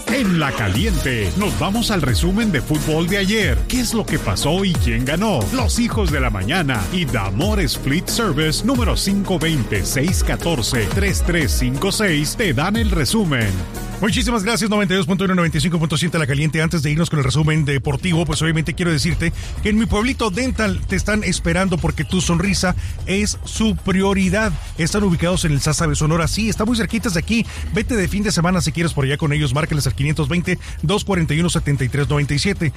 En La Caliente, nos vamos al resumen de fútbol de ayer. ¿Qué es lo que pasó y quién ganó? Los hijos de la mañana y Damores Fleet Service número 520-614-3356 te dan el resumen. Muchísimas gracias, 92.1, 95.7 La Caliente. Antes de irnos con el resumen deportivo, pues obviamente quiero decirte que en mi pueblito Dental te están esperando porque tu sonrisa es su prioridad. Están ubicados en el Sázabe, Sonora. Sí, está muy cerquitas de aquí. Vete de fin de semana si quieres por allá con ellos. Márcales al 520-241-7397.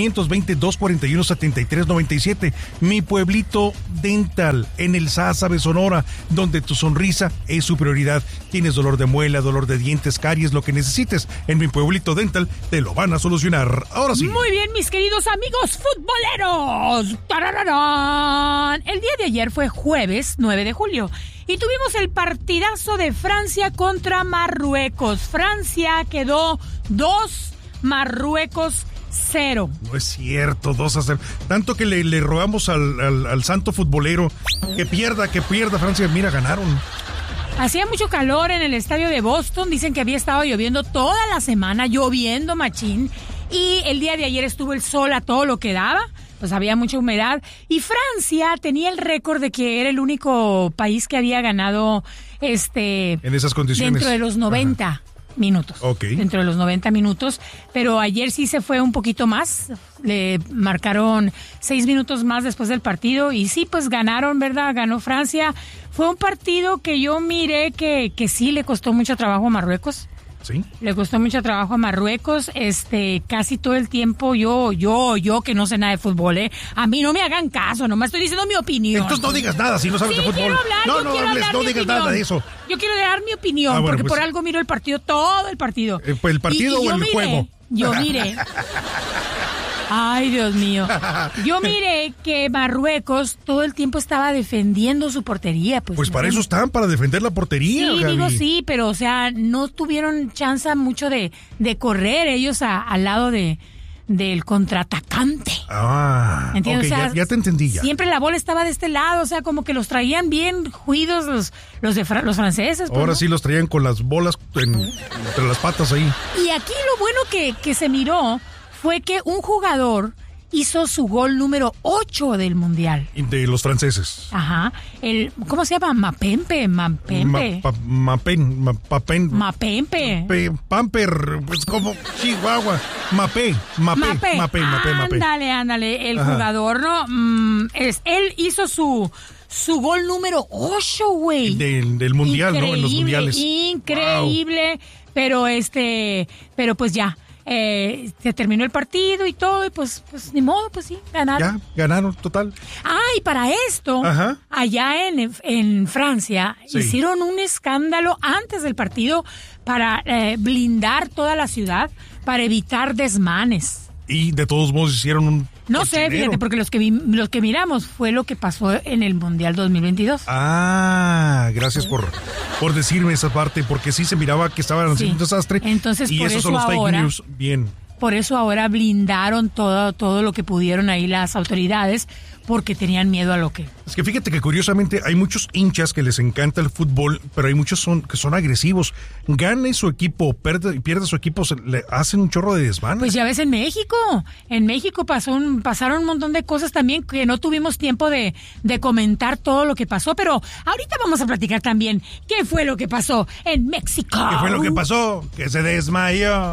520-241-7397. Mi pueblito Dental en el Sázabe, Sonora, donde tu sonrisa es su prioridad. Tienes dolor de muela, dolor de dientes, caries, lo que necesites en mi pueblito Dental te lo van a solucionar. Ahora sí. Muy bien, mis queridos amigos futboleros. ¡Tarararán! El día de ayer fue jueves 9 de julio y tuvimos el partidazo de Francia contra Marruecos. Francia quedó 2, Marruecos 0. No es cierto, 2-0. Tanto que le rogamos al santo futbolero que pierda Francia. Mira, ganaron. Hacía mucho calor en el estadio de Boston. Dicen que había estado lloviendo toda la semana, lloviendo machín. Y el día de ayer estuvo el sol a todo lo que daba. Pues había mucha humedad. Y Francia tenía el récord de que era el único país que había ganado en esas condiciones dentro de los 90 minutos. Okay. Dentro de los 90 minutos. Pero ayer sí se fue un poquito más. Le marcaron 6 minutos más después del partido. Y sí, pues ganaron, ¿verdad? Ganó Francia. Fue un partido que yo miré que sí le costó mucho trabajo a Marruecos. ¿Sí? Le costó mucho trabajo a Marruecos, casi todo el tiempo yo que no sé nada de fútbol, a mí no me hagan caso, nomás estoy diciendo mi opinión. Entonces no digas nada si no sabes de fútbol. No digas nada de eso. Yo quiero dar mi opinión, porque pues, por algo miro el partido, todo el partido. ¿El partido o el juego? Yo miré. Ay, Dios mío. Yo miré que Marruecos todo el tiempo estaba defendiendo su portería. Pues para eso están, para defender la portería. Sí, Gaby. digo sí, pero o sea, no tuvieron chance mucho de correr ellos al lado del contraatacante. ¿Entiendes? Okay, o sea, ya te entendí ya. Siempre la bola estaba de este lado, o sea, como que los traían bien juidos los franceses. Ahora ¿no? Sí los traían con las bolas entre las patas ahí. Y aquí lo bueno que se miró fue que un jugador hizo su gol número 8 del Mundial. De los franceses. Ajá. ¿Cómo se llama? Mapempe. Pamper, pues como Chihuahua. Mapé. Ándale. El jugador, ¿no? Él hizo su gol número 8, güey. Del Mundial, ¿no? En los mundiales. Increíble. Wow. Pero pues ya. Se terminó el partido y todo, y pues ni modo, pues sí, ganaron. Ya, ganaron, total. Y para esto, allá en Francia, hicieron un escándalo antes del partido para blindar toda la ciudad, para evitar desmanes. Y de todos modos hicieron un... No sé, fíjate, porque los que miramos fue lo que pasó en el Mundial 2022. Gracias por decirme esa parte, porque sí se miraba que estaban haciendo un desastre. Entonces, y por esos eso son los ahora, fake news. Bien. Por eso ahora blindaron todo lo que pudieron ahí las autoridades, porque tenían miedo a lo que... Es que fíjate que curiosamente hay muchos hinchas que les encanta el fútbol, pero hay muchos que son agresivos. Gane su equipo, pierde su equipo, le hacen un chorro de desmanes. Pues ya ves en México. En México pasaron un montón de cosas también que no tuvimos tiempo de comentar todo lo que pasó, pero ahorita vamos a platicar también qué fue lo que pasó en México. ¿Qué fue lo que pasó? Que se desmayó.